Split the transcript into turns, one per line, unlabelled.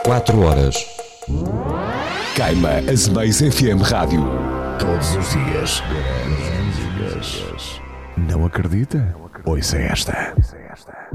24 horas.
Queima a Zemeis FM Rádio.
Todos os dias. Não acredita? Ouça esta.